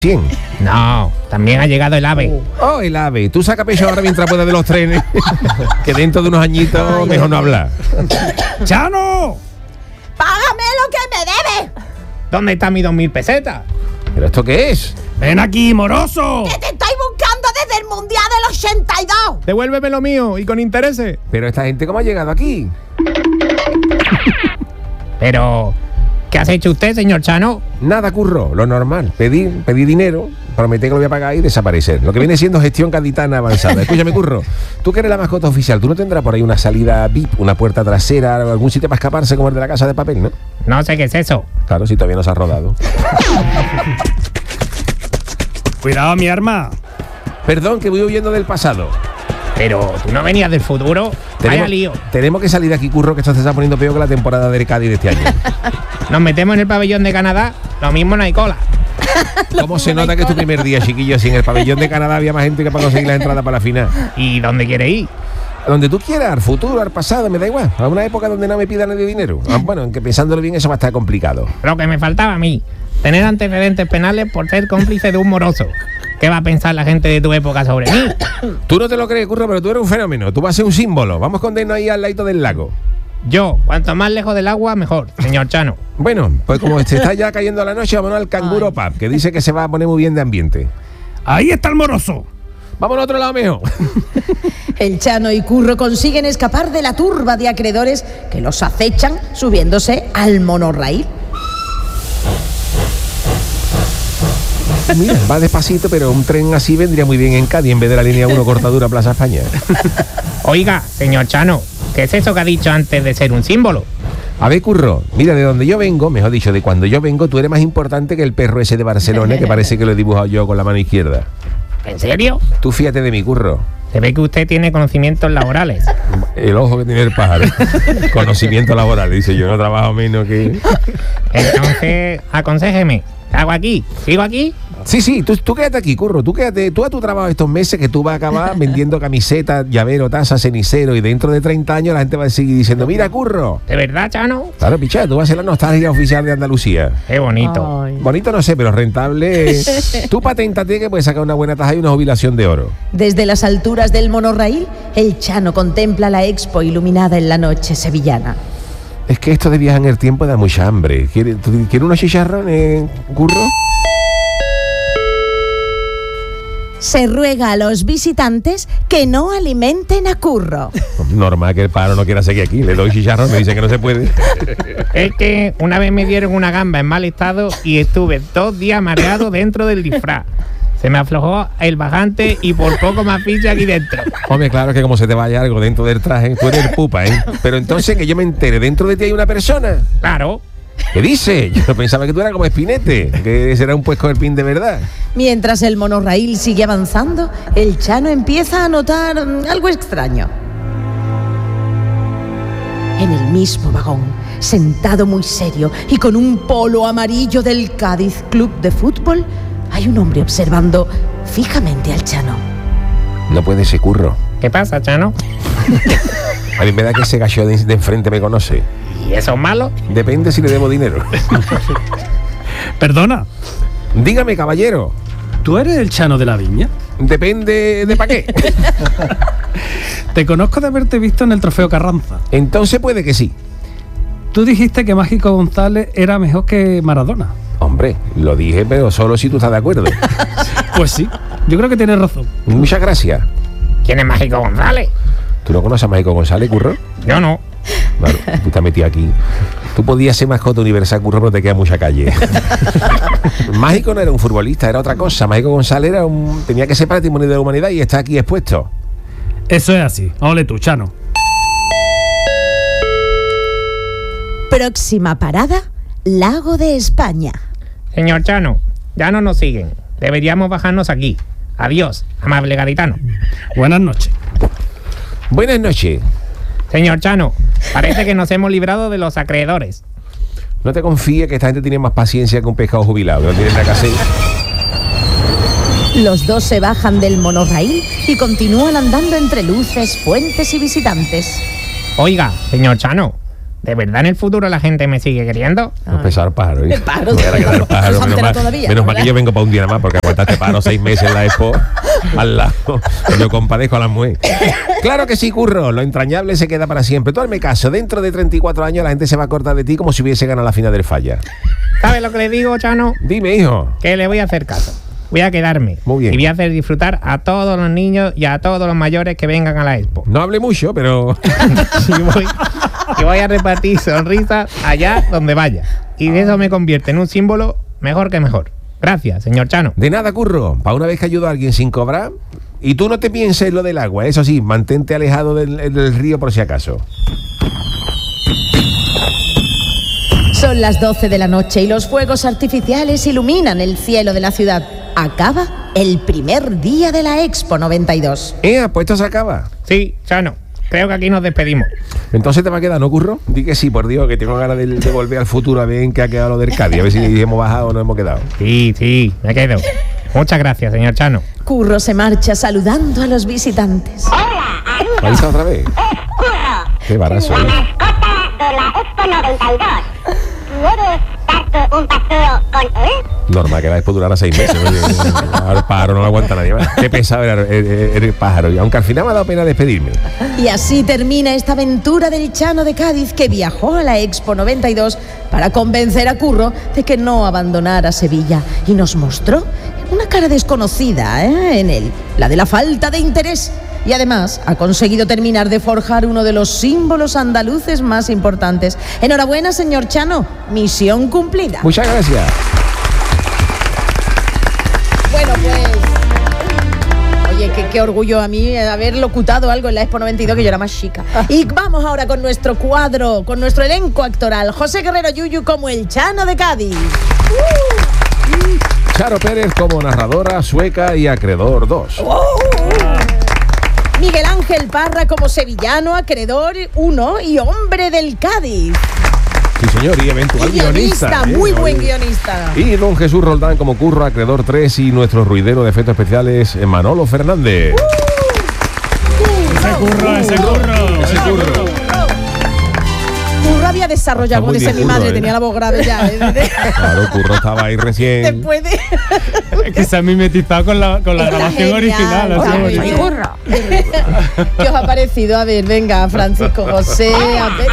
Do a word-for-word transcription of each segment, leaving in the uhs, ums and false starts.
cien. No, también ha llegado el AVE. Oh, el AVE. Tú saca pecho ahora mientras puedas de los trenes. Que dentro de unos añitos Ay, mejor no hablar. ¡Chano! ¡Págame lo que me debes! ¿Dónde están mis dos mil pesetas? ¿Pero esto qué es? ¡Ven aquí, moroso! ¡Que te estoy buscando desde el Mundial del ochenta y dos! Devuélveme lo mío y con intereses. Pero esta gente, ¿cómo ha llegado aquí? Pero... ¿qué has hecho usted, señor Chano? Nada, curro, lo normal. Pedir, pedir dinero, prometer que lo voy a pagar y desaparecer. Lo que viene siendo gestión gaditana avanzada. Escúchame, curro, tú que eres la mascota oficial, ¿tú no tendrás por ahí una salida V I P, una puerta trasera, algún sitio para escaparse como el de la Casa de Papel, no? No sé qué es eso. Claro, si todavía no se ha rodado. Cuidado, mi arma. Perdón, que voy huyendo del pasado. Pero tú no venías del futuro. Vaya lío. Tenemos que salir de aquí, curro, que esto se está poniendo peor que la temporada del Cádiz de este año. Nos metemos en el pabellón de Canadá, lo mismo no hay cola. ¿Cómo se nota que es tu primer día, chiquillo? Si en el pabellón de Canadá había más gente que para conseguir la entrada para la final. ¿Y dónde quieres ir? A donde tú quieras, al futuro, al pasado, me da igual. A una época donde no me pidan nadie dinero. Ah, bueno, aunque pensándolo bien eso va a estar complicado. Lo que me faltaba a mí, tener antecedentes penales por ser cómplice de un moroso. ¿Qué va a pensar la gente de tu época sobre mí? Tú no te lo crees, curro, pero tú eres un fenómeno. Tú vas a ser un símbolo. Vamos a escondernos ahí al ladito del lago. Yo, cuanto más lejos del agua, mejor, señor Chano. Bueno, pues como se está ya cayendo la noche, vámonos al Canguro Pub, que dice que se va a poner muy bien de ambiente. Ahí está el moroso. Vámonos a otro lado mejor. El Chano y Curro consiguen escapar de la turba de acreedores que los acechan subiéndose al monorraíl. Mira, va despacito, pero un tren así vendría muy bien en Cádiz en vez de la línea uno Cortadura Plaza España. Oiga, señor Chano, ¿qué es eso que ha dicho antes de ser un símbolo? A ver, curro, mira, de donde yo vengo, mejor dicho, de cuando yo vengo, tú eres más importante que el perro ese de Barcelona, que parece que lo he dibujado yo con la mano izquierda. ¿En serio? Tú fíjate de mi, curro. Se ve que usted tiene conocimientos laborales. El ojo que tiene el pájaro. Conocimiento laboral, dice yo, no trabajo menos que... Entonces, aconséjeme, ¿qué hago aquí? ¿Sigo aquí? Sí, sí, tú, tú quédate aquí, curro, tú quédate, tú a tu trabajo estos meses que tú vas a acabar vendiendo camisetas, llavero, tazas, cenicero y dentro de treinta años la gente va a seguir diciendo, mira, curro. ¿De verdad, Chano? Claro, pichá, tú vas a ser la nostalgia oficial de Andalucía. Qué bonito. Ay. Bonito no sé, pero rentable es. Tú paténtate que puedes sacar una buena taja y una jubilación de oro. Desde las alturas del monorraíl, el Chano contempla la expo iluminada en la noche sevillana. Es que esto de viajar en el tiempo da mucha hambre. ¿Quieres, ¿quieres unos chicharrones, curro? Se ruega a los visitantes que no alimenten a Curro. Normal que el pájaro no quiera seguir aquí. Le doy chicharrón, me dice que no se puede. Es que una vez me dieron una gamba en mal estado y estuve dos días mareado dentro del disfraz. Se me aflojó el bajante y por poco más ficha aquí dentro. Hombre, claro que como se te vaya algo dentro del traje, tú eres el pupa, ¿eh? Pero entonces que yo me entere, ¿dentro de ti hay una persona? Claro. ¿Qué dice? Yo pensaba que tú eras como Espinete, que será un puesco del pin de verdad. Mientras el monorraíl sigue avanzando, el Chano empieza a notar algo extraño. En el mismo vagón, sentado muy serio y con un polo amarillo del Cádiz Club de Fútbol, hay un hombre observando fijamente al Chano. No puede ser, curro. ¿Qué pasa, Chano? A mí me da que ese gallo de, de enfrente me conoce. ¿Y eso es malo? Depende si le debo dinero. Perdona, Dígame, caballero. ¿tú eres el Chano de la Viña? Depende de pa' qué. Te conozco de haberte visto en el Trofeo Carranza. Entonces puede que sí. Tú dijiste que Mágico González era mejor que Maradona. Hombre, lo dije, pero solo si tú estás de acuerdo. Pues sí, yo creo que tienes razón. Muchas gracias. ¿Quién es Mágico González? ¿Tú no conoces a Mágico González, curro? Yo no. Claro, tú estás metido aquí. Tú podías ser mascota universal, curro, pero te queda mucha calle. Mágico no era un futbolista, era otra cosa. Mágico González era un, tenía que ser patrimonio de la humanidad y está aquí expuesto. Eso es así. Ole tú, Chano. Próxima parada, Lago de España. Señor Chano, ya no nos siguen. Deberíamos bajarnos aquí. Adiós, amable gaditano. Buenas noches. Buenas noches. Señor Chano, parece que nos hemos librado de los acreedores. No te confíes que esta gente tiene más paciencia que un pescado jubilado. No tienen nada que hacer. Los dos se bajan del monorraíl y continúan andando entre luces, fuentes y visitantes. Oiga, señor Chano, ¿De verdad en el futuro la gente me sigue queriendo? No pesar el pájaro. ¿eh? El pájaro, Me voy a quedar el pájaro, no se menos entera mal, todavía, menos mal ¿verdad? que yo vengo para un día nada más, porque aguantaste paro seis meses en la Expo al lado. Yo compadezco a las mujeres. Claro que sí, Curro. Lo entrañable se queda para siempre. Tú hazme caso. Dentro de treinta y cuatro años la gente se va a acordar de ti como si hubiese ganado la final del Falla. ¿Sabes lo que le digo, Chano? Dime, hijo. Que le voy a hacer caso. Voy a quedarme. Muy bien. Y voy a hacer disfrutar a todos los niños y a todos los mayores que vengan a la Expo. No hable mucho, pero... y, voy, y voy a repartir sonrisas allá donde vaya. Y eso me convierte en un símbolo mejor que mejor. Gracias, señor Chano. De nada, Curro. Para una vez que ayudo a alguien sin cobrar... Y tú no te pienses en lo del agua. Eso sí, mantente alejado del, del río por si acaso. Son las doce de la noche y los fuegos artificiales iluminan el cielo de la ciudad. Acaba el primer día de la Expo noventa y dos. Eh, pues esto se acaba. Sí, Chano. Creo que aquí nos despedimos. Entonces te va a quedar, ¿no, Curro? Di que sí, por Dios, que tengo ganas de, de volver al futuro a ver en qué ha quedado lo del Cádiz. A ver si hemos bajado o no hemos quedado. Sí, sí, me quedo. Muchas gracias, señor Chano. Curro se marcha saludando a los visitantes. ¿Ahí está otra vez? Qué barazo, ¿eh? mascota de la Expo noventa y dos. ¿Quieres darte un paseo con él? Normal que la Expo durara seis meses. Ahora el pájaro no lo aguanta nadie más. Qué pesado era el, el, el pájaro. Y aunque al final me ha dado pena despedirme. Y así termina esta aventura del Chano de Cádiz, que viajó a la Expo noventa y dos para convencer a Curro de que no abandonara Sevilla, y nos mostró una cara desconocida, ¿eh? en él, la de la falta de interés. Y además ha conseguido terminar de forjar uno de los símbolos andaluces más importantes. Enhorabuena, señor Chano, misión cumplida. Muchas gracias. Bueno, pues... Oye, qué, qué orgullo a mí haber locutado algo en la Expo noventa y dos, que yo era más chica. Y vamos ahora con nuestro cuadro, con nuestro elenco actoral. José Guerrero Yuyu como el Chano de Cádiz. Charo Pérez como narradora sueca y acreedor dos. Miguel Ángel Parra como sevillano, acreedor uno y hombre del Cádiz. Sí, señor, y eventual Y guionista, guionista. ¿eh? muy buen guionista. Y don Jesús Roldán como Curro, acreedor tres, y nuestro ruidero de efectos especiales, Manolo Fernández. Ese curro, ese curro. Ese curro. Curro había desarrollado, como Está muy dice bien, mi madre, Curro, ¿eh? tenía la voz grave ya. ¿eh? Claro, Curro estaba ahí recién. Después de... Es que se ha mimetizado con la, con la Está grabación genial, original. está ha sido muy bonito. bien. ¿Qué os ha parecido? A ver, venga, Francisco José. A ver.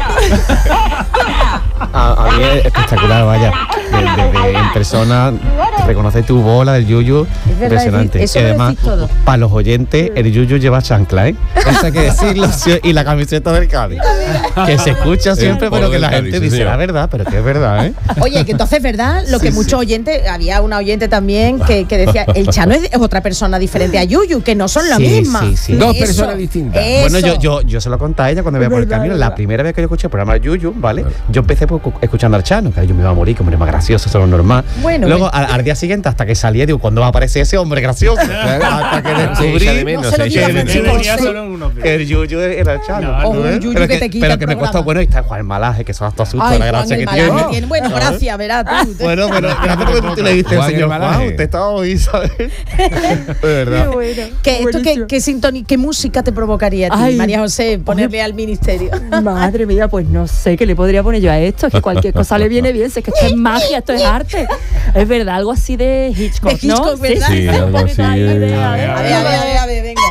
A, a mí es espectacular, vaya. Desde en persona, reconocer tu bola del Yuyu, Es verdad, impresionante. eso Y lo además, decís todo. para los oyentes, el Yuyu lleva chancla, ¿eh? Eso hay que decirlo, sí, y la camiseta del Cádiz. Que se escucha siempre, polo pero que del la Cádiz, gente sí, dice señor. la verdad, pero que es verdad, ¿eh? Oye, que entonces, ¿verdad? Lo que Sí, muchos sí. oyentes, había una oyente también que, que decía, el Chano es, es otra persona diferente a Yuyu, que no son la Sí, misma. sí, sí. Dos personas distintas. eso. Bueno, yo, yo, yo se lo conté a ella cuando veía por el verdad, camino. es La verdad. primera vez que yo escuché el programa de Yuyu, ¿vale? Yo empecé por, escuchando al Chano, que yo me iba a morir, que hombre más gracioso, eso es lo normal. Bueno, Luego, bueno. al, al día siguiente, hasta que salía, digo, ¿cuándo va a aparecer ese hombre gracioso? hasta que Se descubrí echa de menos, No se lo se digas, echa de Que menos. Francisco. venía Sí. solo en unos que días. el Yuyu era el Chano. No, Oh, un Yuyu pero que te quita pero el que me programa. costó, bueno, y está Juan Malaje, que son hasta sustos, Ay, la Juan gracia el que Malaje tiene. tiene. Bueno, gracias, verás tú. Bueno, pero gracias porque tú le diste al Juan el señor Malaje. Juan, usted estaba hoy, ¿sabes? De verdad. ¿Qué, esto, qué, qué, sintoni- ¿Qué música te provocaría a ti, Ay. María José, ponerle al ministerio? Madre mía, pues no sé qué le podría poner yo a esto, es que cualquier cosa le viene bien, si es que esto es magia, esto es arte. Es verdad, algo así de Hitchcock, De Hitchcock, ¿no? ¿verdad? Sí, algo así, Hay una eh, idea, A ver, ¿eh? a ver, a ver, a ver, venga.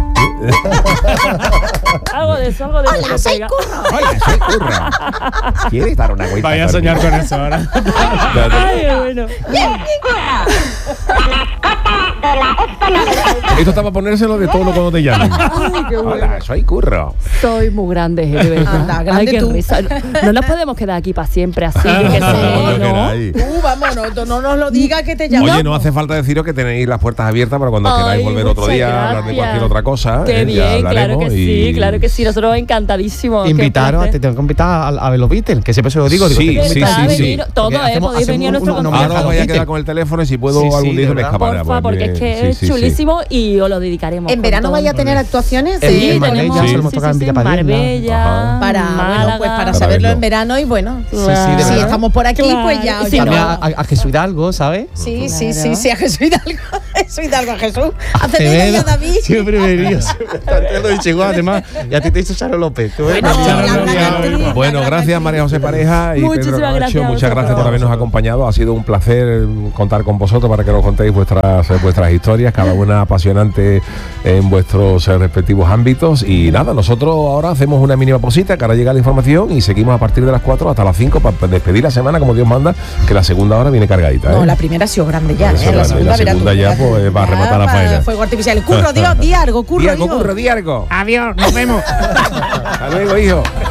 Algo de eso, algo de eso. Hola, que soy pega. Curro. Hola, soy Curro. ¿Quieres dar una vuelta? Vaya a por soñar aquí? con eso ahora. Ay, bueno. De la Expo noventa y dos. Esto está para ponérselo de todo cuando te llamen. Ay, qué bueno. Hola, soy Curro. Soy muy grande, de verdad. Anda, grande Ay, qué tú. risa. No, no nos podemos quedar aquí para siempre así, yo qué sé, No, ¿no? queráis. Uh, vamos, no, no nos lo diga que te llamas. Oye, no hace falta deciros que tenéis las puertas abiertas para cuando Ay, queráis volver otro muchas día a hablar de gracias. cualquier otra cosa. Qué eh, ya bien, claro hablaremos que y- sí, claro que sí. Nosotros encantadísimos. qué Invitaros, placer. te tengo que invitar a, a ver los Beatles, que siempre se lo digo. digo Sí, te- sí, Verdad, sí, sí. venir, todo, Porque eh, hacemos- podéis venir a hacemos nuestro un- un concierto. Ahora os voy a Beatles. quedar con el teléfono y si puedo Sí, sí, algún día de me verdad. escapará. Porfa, porque es que sí, es sí, sí. chulísimo y y os lo dedicaremos. ¿En con verano todo. vaya a tener actuaciones? En- Sí, en Marbella, tenemos se lo hemos sí, tocado sí, en sí, Villa Padierna. Marbella, Ajá. Para, bueno, Málaga. pues para Para saberlo verlo. en verano y bueno. Sí, sí, de si verdad. estamos por aquí, Claro. pues ya os Sí, También llamamos. a, a- a Jesús Hidalgo, ¿sabes? Sí, sí, Claro. sí, sí, a Jesús Hidalgo. Jesús Hidalgo, a Jesús. A Cepeda y a Acevedo. David. Siempre me río. Te lo he dicho igual, además. Y a ti te he dicho Charo López. Tú eres Bueno, Charo la López. gran actriz. Bueno, gracias María José Pareja y Muchísimas Pedro gracias Camacho. a Muchas gracias por vosotros. habernos acompañado. Ha sido un placer contar con vosotros para que nos contéis vuestras, vuestras historias, cada una apasionante en vuestros eh, respectivos ámbitos. Y nada, nosotros ahora hacemos una mínima pausita, que ahora llega la información y seguimos a partir de las cuatro hasta las cinco para despedir la semana como Dios manda, que la segunda hora viene cargadita. ¿eh? No, la primera ha sido grande ya, Por eso ¿eh? La grande, segunda, la verás tú, segunda ya, verás tú. pues, va a rematar la para faena. Fuego artificial. Curro, di, di algo, curro, Di algo, hijo. curro, di algo. Adiós, nos vemos. Hasta luego, hijo.